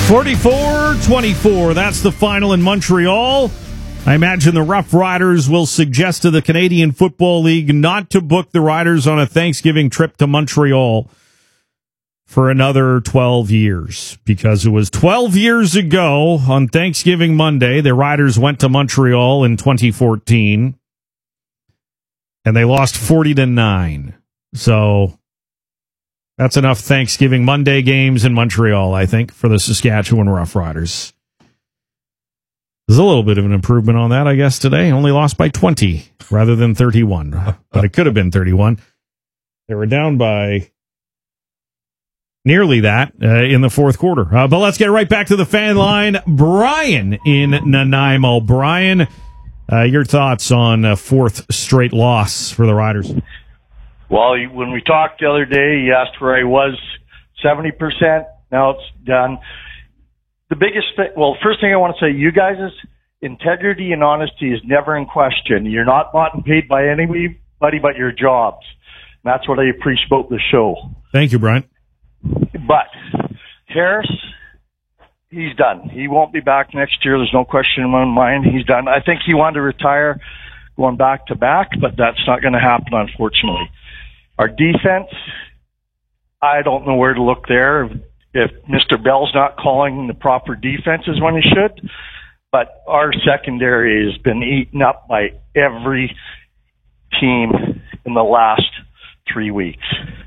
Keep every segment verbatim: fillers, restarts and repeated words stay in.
forty-four twenty-four, that's the final in Montreal. I imagine the Rough Riders will suggest to the Canadian Football League not to book the Riders on a Thanksgiving trip to Montreal for another twelve years, because it was twelve years ago on Thanksgiving Monday, the Riders went to Montreal in twenty fourteen, and they lost forty to nine. So that's enough Thanksgiving Monday games in Montreal, I think, for the Saskatchewan Rough Riders. There's a little bit of an improvement on that, I guess, today. Only lost by twenty rather than thirty-one. But it could have been thirty-one. They were down by nearly that uh, in the fourth quarter. Uh, but let's get right back to the fan line. Brian in Nanaimo. Brian, uh, your thoughts on a fourth straight loss for the Riders? Well, when we talked the other day, you asked where I was, seventy percent. Now it's done. The biggest thing, well, first thing I want to say, you guys' integrity and honesty is never in question. You're not bought and paid by anybody but your jobs. And that's what I appreciate about the show. Thank you, Brian. But Harris, he's done. He won't be back next year. There's no question in my mind. He's done. I think he wanted to retire going back to back, but that's not going to happen, unfortunately. Our defense, I don't know where to look there. If Mister Bell's not calling the proper defenses when he should, but our secondary has been eaten up by every team in the last three weeks.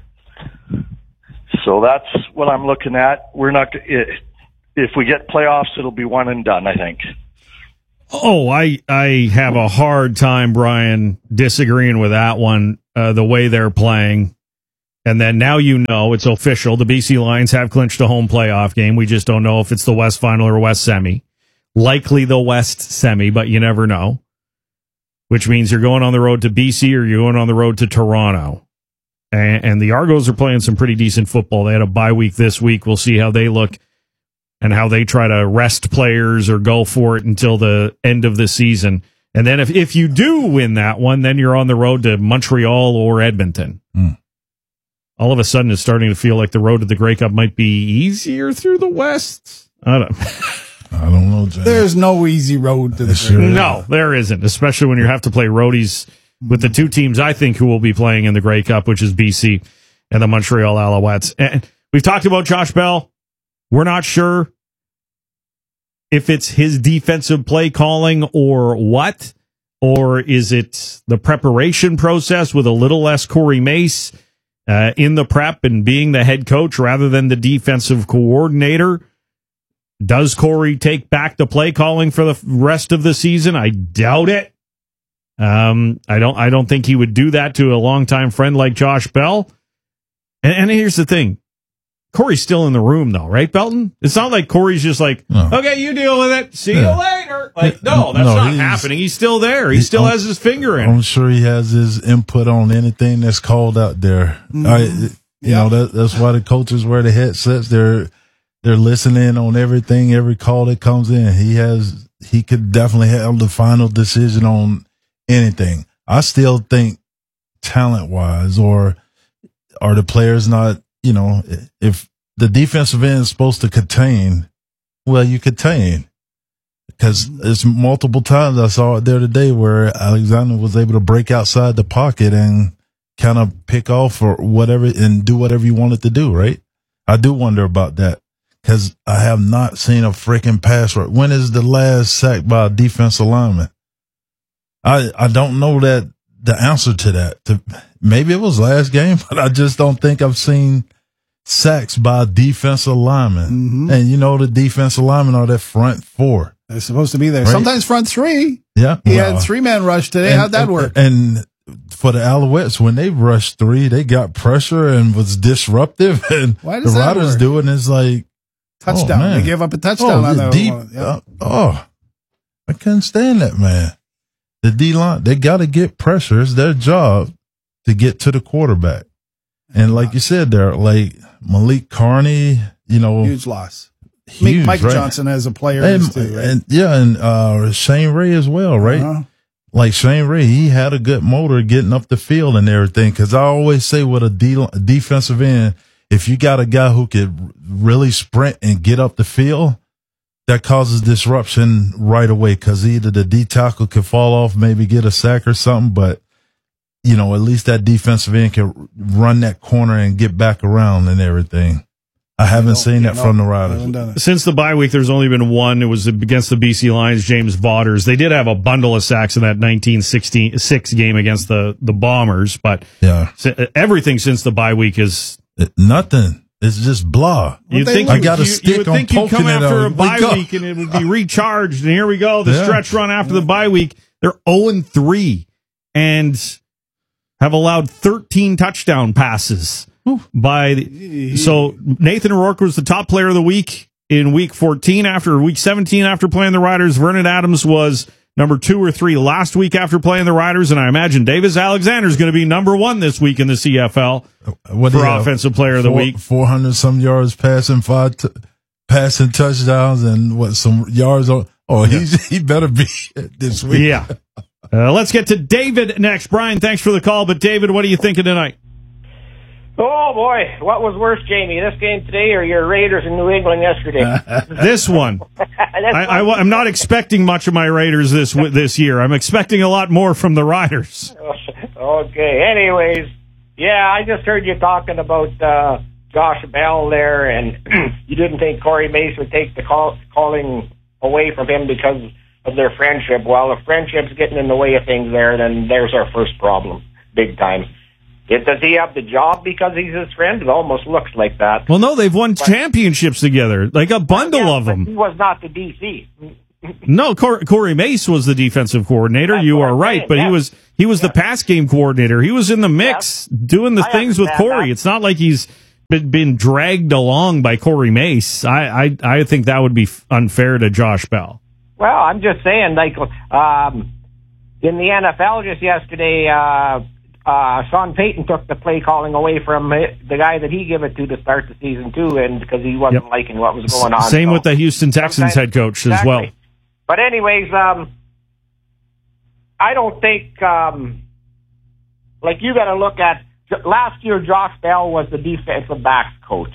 So that's what I'm looking at. We're not, if we get playoffs, it'll be one and done, I think. Oh, I, I have a hard time, Brian, disagreeing with that one, uh, the way they're playing. And then now you know it's official. The B C Lions have clinched a home playoff game. We just don't know if it's the West Final or West Semi. Likely the West Semi, but you never know. Which means you're going on the road to B C or you're going on the road to Toronto. And, and the Argos are playing some pretty decent football. They had a bye week this week. We'll see how they look and how they try to rest players or go for it until the end of the season. And then if, if you do win that one, then you're on the road to Montreal or Edmonton. Mm. All of a sudden, it's starting to feel like the road to the Grey Cup might be easier through the West. I don't I don't know, Jay. There's no easy road to the sure Grey Cup. No, there isn't, especially when you have to play roadies with the two teams I think who will be playing in the Grey Cup, which is B C and the Montreal Alouettes. And we've talked about Josh Bell. We're not sure if it's his defensive play calling or what, or is it the preparation process with a little less Corey Mace Uh, in the prep and being the head coach rather than the defensive coordinator. Does Corey take back the play calling for the rest of the season? I doubt it. Um, I don't. I don't think he would do that to a longtime friend like Josh Bell. And, and here's the thing: Corey's still in the room, though, right, Belton? It's not like Corey's just like, no. okay, you deal with it. See yeah. you later. Like, no, that's no, not happening. He's still there. He, he still has his finger in. I'm sure he has his input on anything that's called out there. Mm-hmm. I, you yeah. know, that, that's why the coaches wear the headsets. They're they're listening on everything, every call that comes in. He has he could definitely have the final decision on anything. I still think talent wise, or are the players not? You know, if the defensive end is supposed to contain, well, you contain. Because it's multiple times I saw it there today where Alexander was able to break outside the pocket and kind of pick off or whatever and do whatever you wanted to do, right? I do wonder about that because I have not seen a freaking pass rush. When is the last sack by a defensive lineman? I I don't know that the answer to that. To, maybe it was last game, but I just don't think I've seen sacks by defensive linemen. Mm-hmm. And you know, the defensive linemen are that front four. They're supposed to be there. Right? Sometimes front three. Yeah. He well, had three man rush today. And, How'd that and, work? And for the Alouettes, when they rushed three, they got pressure and was disruptive. And Why does the that Riders work? do it, and it's like touchdown. Oh, they gave up a touchdown oh, on that deep, one. Yep. uh, oh, I couldn't stand that, man. The D line, they got to get pressure. It's their job to get to the quarterback. And like you said there, like Malik Carney, you know, huge loss. Huge, Mike right? Johnson as a player, and, too, right? and yeah, and uh, Shane Ray as well, right? Uh-huh. Like Shane Ray, he had a good motor getting up the field and everything. Because I always say with a de- defensive end, if you got a guy who could really sprint and get up the field, that causes disruption right away because either the D tackle could fall off, maybe get a sack or something, but you know, at least that defensive end can run that corner and get back around and everything. I haven't seen that from the Riders. Since the bye week, there's only been one. It was against the B C Lions, James Vaughters. They did have a bundle of sacks in that nineteen sixty-six game against the, the Bombers, but yeah, everything since the bye week is nothing. It's just blah. You'd think I you, got a you, stick you would on think you'd come after a bye go. week and it would be recharged. And here we go, the yeah. stretch run after the bye week. They're oh and three and have allowed thirteen touchdown passes. Ooh. By the, so Nathan O'Rourke was the top player of the week in week fourteen after week seventeen after playing the Riders. Vernon Adams was number two or three last week after playing the Riders, and I imagine Davis Alexander is going to be number one this week in the C F L what for offensive player of the four, week. Four hundred some yards passing, five t- passing touchdowns, and what some yards on. Oh, yeah. he's he better be this week. Yeah. Uh, let's get to David next. Brian, thanks for the call, but David, what are you thinking tonight? Oh, boy. What was worse, Jamie, this game today or your Raiders in New England yesterday? This one. I, I, I'm not expecting much of my Raiders this this year. I'm expecting a lot more from the Riders. Okay. Anyways, yeah, I just heard you talking about uh, Josh Bell there, and you didn't think Corey Mace would take the call, calling away from him because of their friendship. Well, if friendship's getting in the way of things there, then there's our first problem, big time. It, does he have the job because he's his friend? It almost looks like that. Well, no, they've won but, championships together, like a bundle yeah, of them. He was not the D C. No, Cor- Corey Mace was the defensive coordinator. That's you are I'm right, saying, but yeah. he was he was yeah. the pass game coordinator. He was in the mix, yeah. doing the I things with Corey. That. It's not like he's been, been dragged along by Corey Mace. I, I I think that would be unfair to Josh Bell. Well, I'm just saying, like um, in the N F L just yesterday. Uh, Uh, Sean Payton took the play calling away from it, the guy that he gave it to to start the season too, and because he wasn't yep. liking what was going on. Same so. with the Houston Texans head coach exactly. as well. But anyways, um, I don't think um, like you got to look at last year. Josh Bell was the defensive backs coach.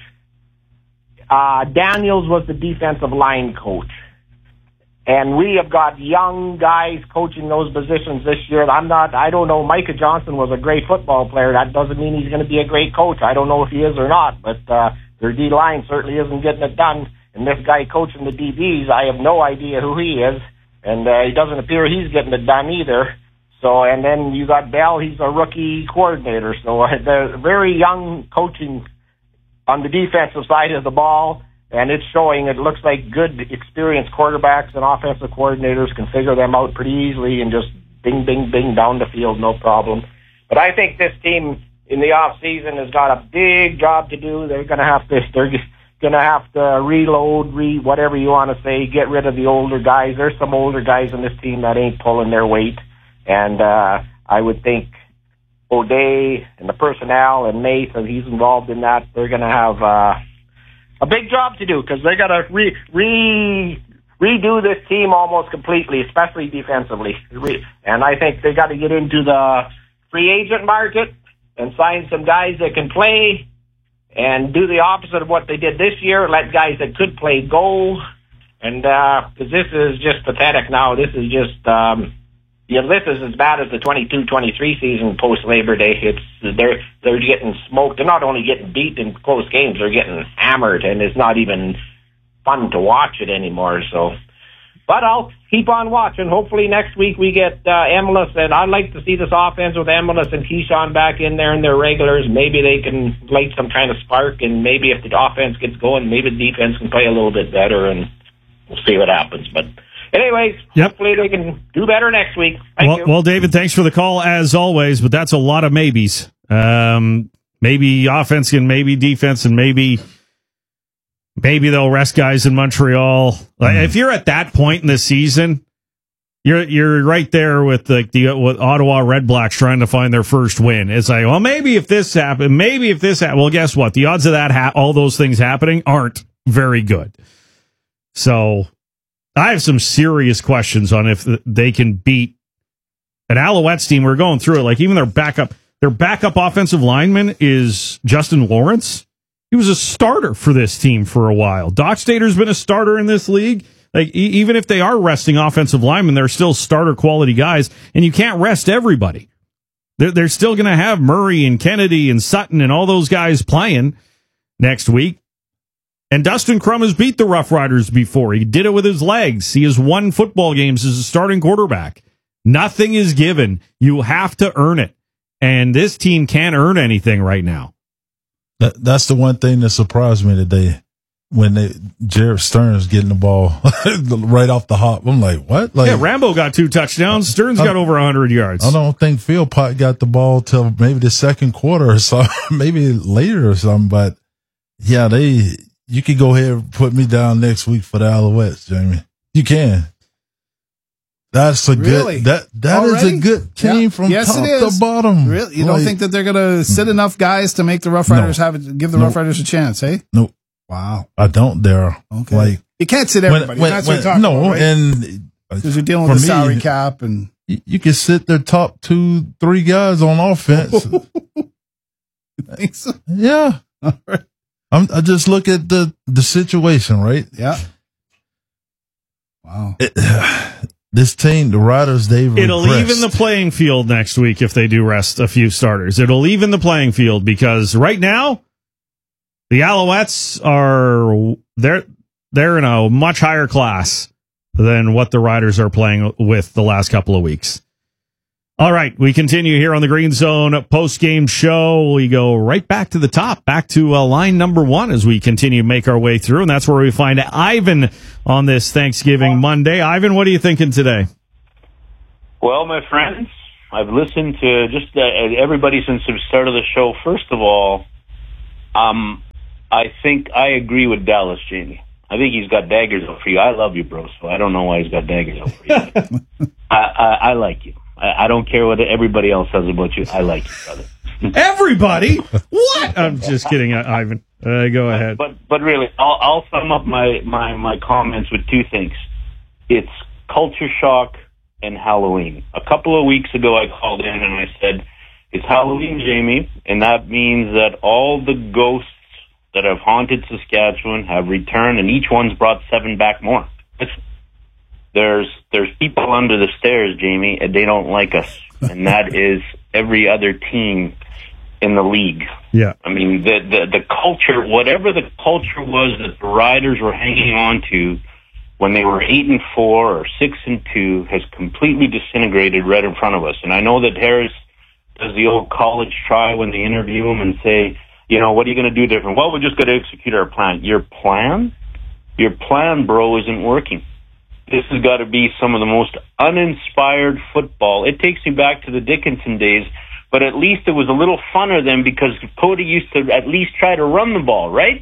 Uh, Daniels was the defensive line coach. And we have got young guys coaching those positions this year. I'm not, I don't know, Micah Johnson was a great football player. That doesn't mean he's going to be a great coach. I don't know if he is or not, but uh, their D-line certainly isn't getting it done. And this guy coaching the D Bs, I have no idea who he is. And uh, it doesn't appear he's getting it done either. So, and then you got Bell, he's a rookie coordinator. So uh, they're very young coaching on the defensive side of the ball. And it's showing. It looks like good, experienced quarterbacks and offensive coordinators can figure them out pretty easily and just bing, bing, bing down the field, no problem. But I think this team in the off season has got a big job to do. They're going to have to. They're going to have to reload, re whatever you want to say, get rid of the older guys. There's some older guys in this team that ain't pulling their weight, and uh, I would think O'Day and the personnel and Mace, and he's involved in that. They're going to have. Uh, A big job to do because they got to re, re, redo this team almost completely, especially defensively. And I think they got to get into the free agent market and sign some guys that can play and do the opposite of what they did this year. Let guys that could play go. And because uh, this is just pathetic now. This is just um, you know, this is as bad as the twenty-two twenty-three season post Labor Day. It's they're they're getting smoked. They're not only getting beat in close games, they're getting hammered, and it's not even fun to watch it anymore. So, but I'll keep on watching. Hopefully next week we get uh, Emilus, and I'd like to see this offense with Emilus and Keyshawn back in there and their regulars. Maybe they can light some kind of spark, and maybe if the offense gets going, maybe the defense can play a little bit better, and we'll see what happens. But. Anyways, yep. Hopefully they can do better next week. Thank well, you. Well, David, thanks for the call as always, but that's a lot of maybes. Um, maybe offense and maybe defense and maybe maybe they'll rest guys in Montreal. Mm. If you're at that point in the season, you're you're right there with the, the with Ottawa Red Blacks trying to find their first win. It's like, well, maybe if this happened, maybe if this happened. Well, guess what? The odds of that ha- all those things happening aren't very good. So. I have some serious questions on if they can beat an Alouettes team. We're going through it. Like even their backup, their backup offensive lineman is Justin Lawrence. He He was a starter for this team for a while. Dockstader's been a starter in this league. Like, e- even if they are resting offensive linemen, they're still starter quality guys, and you can't rest everybody. They're, they're still going to have Murray and Kennedy and Sutton and all those guys playing next week. And Dustin Crum has beat the Rough Riders before. He did it with his legs. He has won football games as a starting quarterback. Nothing is given. You have to earn it. And this team can't earn anything right now. That, that's the one thing that surprised me today. When they Jared Stearns getting the ball right off the hop, I'm like, what? Like, yeah, Rambo got two touchdowns. Stearns got over one hundred yards. I don't think Philpott got the ball till maybe the second quarter or so, maybe later or something. But yeah, they you can go ahead and put me down next week for the Alouettes, Jamie. You can. That's a Really? good that that is Already? a good team Yeah. from Yes, top it is. to bottom. Really? You Like, don't think that they're going to sit enough guys to make the Rough Riders No. have it, give the No. Rough Riders a chance, eh? No, Wow. I don't dare. Okay. Like You can't sit when, everybody. when, That's when, what you're talking no, about, right? and Because you're dealing for with the me, salary cap and you, you can sit their top two, three guys on offense. things. Yeah. I'm, I just look at the, the situation, right? Yeah. Wow. It, this team, the Riders, they've It'll regressed. even the playing field next week if they do rest a few starters. It'll even the playing field because right now the Alouettes are they're they're in a much higher class than what the Riders are playing with the last couple of weeks. All right, we continue here on the Green Zone post-game show. We go right back to the top, back to uh, line number one as we continue to make our way through, and that's where we find Ivan on this Thanksgiving Monday. Ivan, what are you thinking today? Well, my friends, I've listened to just uh, everybody since the start of the show. First of all, um, I think I agree with Dallas, Jamie. I think he's got daggers out for you. I love you, bro, so I don't know why he's got daggers out for you. I, I, I like you. I, I don't care what everybody else says about you. I like you, brother. Everybody? What? I'm just kidding, Ivan. Uh, go ahead. But but really, I'll, I'll sum up my, my, my comments with two things. It's culture shock and Halloween. A couple of weeks ago, I called in and I said, it's Halloween, Jamie, and that means that all the ghosts that have haunted Saskatchewan have returned, and each one's brought seven back more. Listen, there's there's people under the stairs, Jamie, and they don't like us, and that is every other team in the league. Yeah. I mean, the, the, the culture, whatever the culture was that the Riders were hanging on to when they were eight and four or six and two has completely disintegrated right in front of us. And I know that Harris does the old college try when they interview him and say, you know, what are you going to do different? Well, we're just going to execute our plan. Your plan? Your plan, bro, isn't working. This has got to be some of the most uninspired football. It takes me back to the Dickinson days, but at least it was a little funner then because Cody used to at least try to run the ball, right?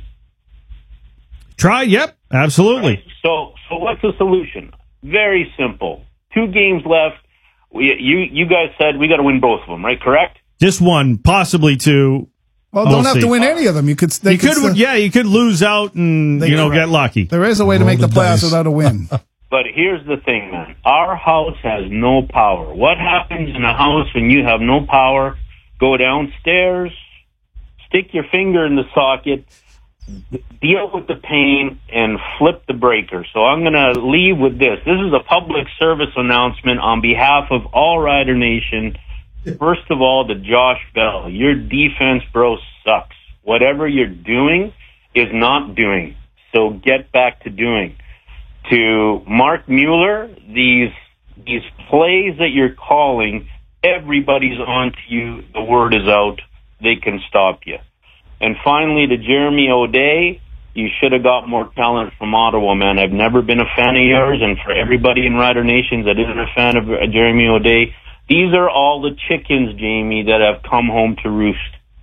Try, yep, absolutely. Right? So, so what's the solution? Very simple. Two games left. We, you, you guys said we got to win both of them, right? Correct? Just one, possibly two. Well, We'll don't have see. to win any of them. You could. They You could, still- yeah, you could lose out and They you know could. get lucky. There is a way to Roll make the the playoffs dice. without a win. But here's the thing, man. Our house has no power. What happens in a house when you have no power? Go downstairs, stick your finger in the socket, deal with the pain, and flip the breaker. So I'm going to leave with this. This is a public service announcement on behalf of all Rider Nation. First of all, to Josh Bell, your defense, bro, sucks. Whatever you're doing is not doing. So get back to doing. To Mark Mueller, these these plays that you're calling, everybody's on to you. The word is out. They can stop you. And finally, to Jeremy O'Day, you should have got more talent from Ottawa, man. I've never been a fan of yours, and for everybody in Rider Nations that isn't a fan of uh, Jeremy O'Day, these are all the chickens, Jamie, that have come home to roost.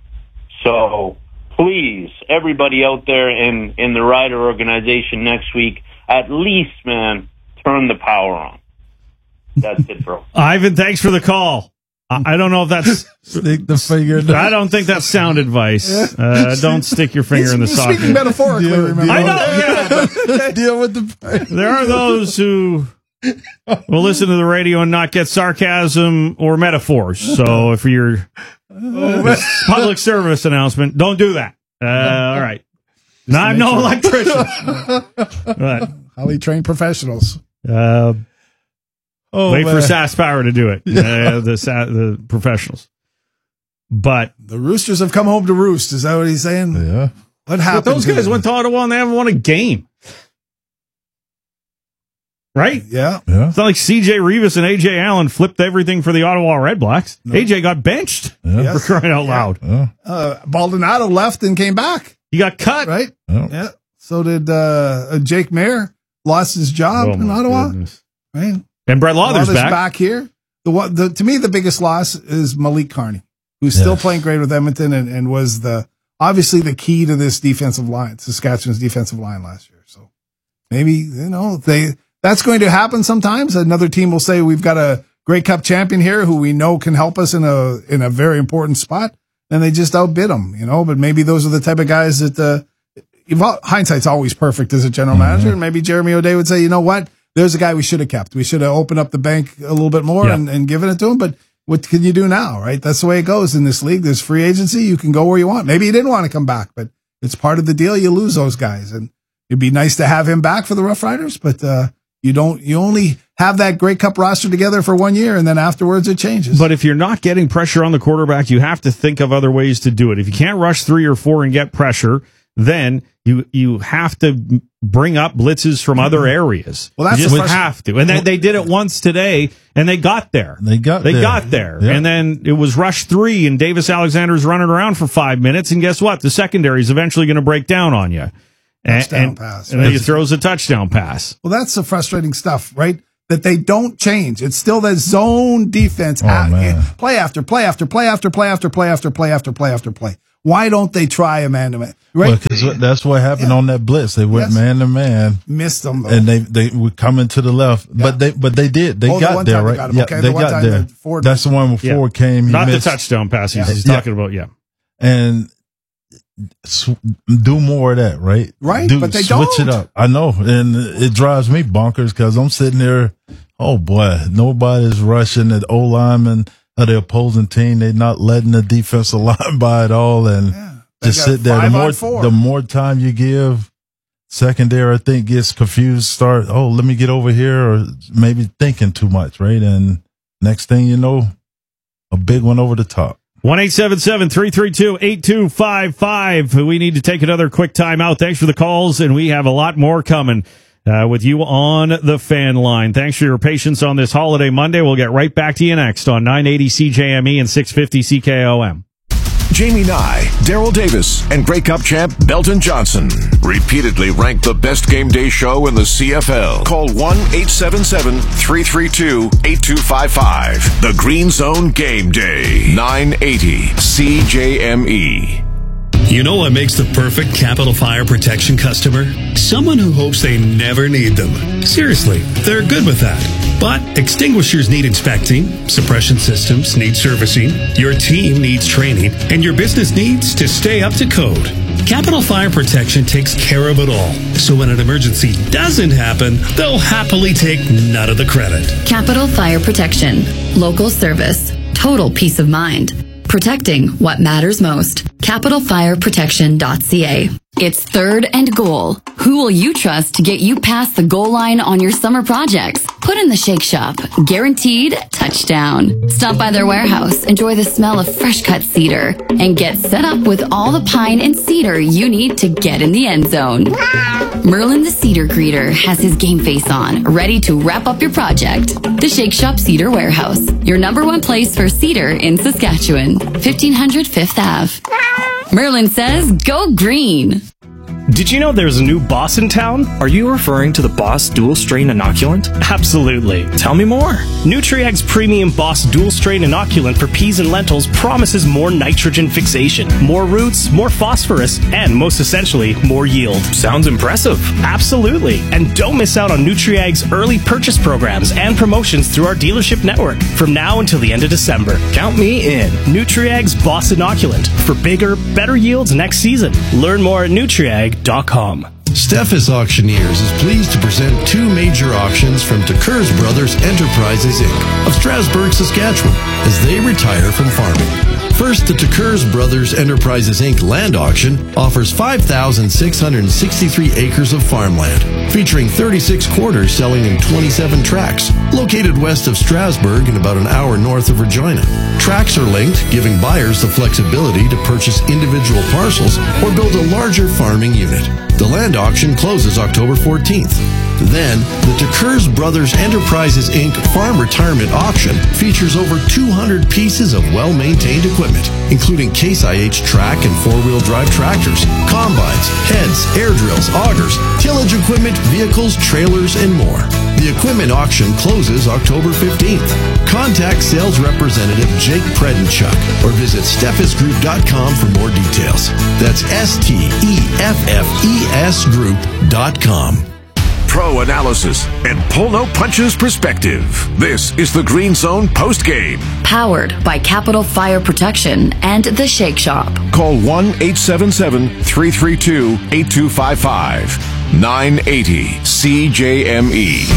So please, everybody out there in, in the Rider organization next week, at least, man, turn the power on. That's it, bro. Ivan, thanks for the call. I, I don't know if that's. Stick the finger in the I don't think that's sound advice. Uh, don't stick your finger in the He's socket. speaking metaphorically, Deal- remember? deal- I know. Yeah, deal with the but there are those who will listen to the radio and not get sarcasm or metaphors. So if you're public service announcement, don't do that. Uh, all right. No, I'm no electrician. But, Highly trained professionals. uh, Oh, wait man. for SAS Power to do it. Uh, the Sa- the professionals. But The Roosters have come home to roost. Is that what he's saying? Yeah. What but happened? those to guys them? went to Ottawa and they haven't won a game. Right? Yeah. Yeah. It's not like C J Revis and A J Allen flipped everything for the Ottawa Red Blacks. A J got benched Yeah. for crying out loud. Yeah. Uh, Baldonado left and came back. He got cut. Right? Yeah. Yeah. So did uh, uh, Jake Mayer. Lost his job Oh, in my Ottawa. goodness. Right? And Brett Lauther's Lauther's back. back here. The one, the to me, the biggest loss is Malik Carney, who's still Yes. playing great with Edmonton and, and was the obviously the key to this defensive line, Saskatchewan's defensive line last year. So maybe you know they that's going to happen sometimes. Another team will say we've got a Grey Cup champion here who we know can help us in a in a very important spot, and they just outbid them. You know, but maybe those are the type of guys that uh, hindsight's always perfect as a general manager. And maybe Jeremy O'Day would say, you know what? There's a guy we should have kept. We should have opened up the bank a little bit more Yeah. and, and given it to him. But what can you do now, right? That's the way it goes in this league. There's free agency. You can go where you want. Maybe he didn't want to come back, but it's part of the deal. You lose those guys. And it'd be nice to have him back for the Rough Riders, but uh, you don't, you only have that Grey Cup roster together for one year and then afterwards it changes. But if you're not getting pressure on the quarterback, you have to think of other ways to do it. If you can't rush three or four and get pressure, then you you have to bring up blitzes from other areas. Well, that's you just the first- have to. And they, they did it once today, and they got there. They got They there. got there. Yeah. And then it was rush three, and Davis Alexander's running around for five minutes, and guess what? The secondary is eventually going to break down on you. And, Touchdown and, pass, and then right? he throws a touchdown pass. Well, that's the frustrating stuff, right? That they don't change. It's still that zone defense. Oh, Ah, man. play after play after play after play after play after play after play after play. Why don't they try a man to man? Right? Well, 'cause that's what happened Yeah. on that blitz. They went Yes. man to man, Missed them. Though. and they they were coming to the left, but they but they did. They Oh, the got one there, time they right? got him. Yeah, Okay, they the one got time there. that Ford- That's the one where Yeah. Ford came. He Not missed, the touchdown pass he's, Yeah. he's Yeah. talking about, yeah. and sw- do more of that, right? Right, Do, but they switch don't. it up. I know, and it drives me bonkers because I'm sitting there. Oh boy, nobody's rushing the O lineman of the opposing team. They're not letting the defensive line by at all, and Yeah. They just got sit there. The five on more four. the more time you give, secondary I think gets confused. Start oh, let me get over here, or maybe thinking too much, right? And next thing you know, a big one over the top. one eight seven seven, three three two, eight two five five. We need to take another quick time out. Thanks for the calls, and we have a lot more coming uh, with you on the fan line. Thanks for your patience on this holiday Monday. We'll get right back to you next on nine eighty C J M E and six fifty C K O M. Jamie Nye, Daryl Davis, and Grey Cup champ Belton Johnson. Repeatedly ranked the best game day show in the C F L. Call one eight seven seven, three three two, eight two five five. The Green Zone Game Day. nine eighty C J M E. You know what makes the perfect Capital Fire Protection customer? Someone who hopes they never need them. Seriously, they're good with that. But extinguishers need inspecting, suppression systems need servicing, your team needs training, and your business needs to stay up to code. Capital Fire Protection takes care of it all. So when an emergency doesn't happen, they'll happily take none of the credit. Capital Fire Protection. Local service. Total peace of mind. Protecting what matters most. capital fire protection dot c a. It's third and goal. Who will you trust to get you past the goal line on your summer projects? Put in the Shake Shop. Guaranteed touchdown. Stop by their warehouse, enjoy the smell of fresh cut cedar, and get set up with all the pine and cedar you need to get in the end zone. Merlin the Cedar Greeter has his game face on, ready to wrap up your project. The Shake Shop Cedar Warehouse, your number one place for cedar in Saskatchewan. fifteen hundred Fifth Avenue. Merlin says, go green. Did you know there's a new Boss in town? Are you referring to the Boss Dual Strain Inoculant? Absolutely. Tell me more. Nutriag's premium Boss Dual Strain Inoculant for peas and lentils promises more nitrogen fixation, more roots, more phosphorus, and most essentially, more yield. Sounds impressive. Absolutely. And don't miss out on Nutriag's early purchase programs and promotions through our dealership network from now until the end of December. Count me in. Nutriag's Boss Inoculant for bigger, better yields next season. Learn more at Nutriag dot com. Steffes Auctioneers is pleased to present two major auctions from Tekers Brothers Enterprises Incorporated of Strasbourg, Saskatchewan, as they retire from farming. First, the Takurs Brothers Enterprises Incorporated land auction offers five thousand six hundred sixty-three acres of farmland, featuring thirty-six quarters selling in twenty-seven tracts, located west of Strasbourg and about an hour north of Regina. Tracts are linked, giving buyers the flexibility to purchase individual parcels or build a larger farming unit. The land auction closes October fourteenth. Then, the Takurs Brothers Enterprises Incorporated Farm Retirement Auction features over two hundred pieces of well-maintained equipment, including Case I H track and four-wheel drive tractors, combines, heads, air drills, augers, tillage equipment, vehicles, trailers, and more. The equipment auction closes October fifteenth. Contact sales representative Jake Predenchuk or visit steffes group dot com for more details. That's S T E F F E S group dot com. Pro analysis and pull no punches perspective. This is the Green Zone post game. Powered by Capital Fire Protection and The Shake Shop. Call one eight seven seven, three three two, eight two five five. nine eighty C J M E.